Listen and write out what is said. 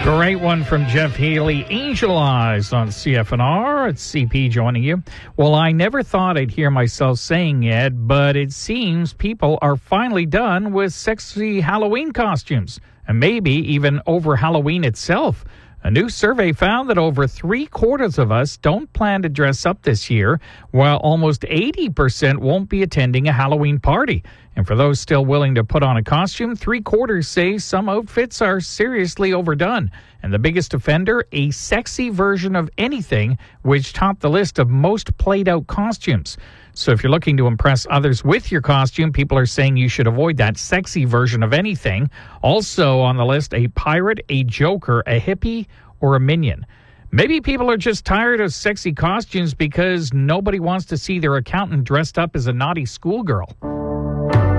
Great one from Jeff Healy, Angel Eyes on CFNR. It's CP joining you. Well, I never thought I'd hear myself saying it, but it seems people are finally done with sexy Halloween costumes, and maybe even over Halloween itself. A new survey found that over 3/4 of us don't plan to dress up this year, while almost 80% won't be attending a Halloween party. And for those still willing to put on a costume, 3/4 say some outfits are seriously overdone. And the biggest offender, a sexy version of anything, which topped the list of most played-out costumes. So if you're looking to impress others with your costume, people are saying you should avoid that sexy version of anything. Also on the list, a pirate, a joker, a hippie, or a minion. Maybe people are just tired of sexy costumes because nobody wants to see their accountant dressed up as a naughty schoolgirl.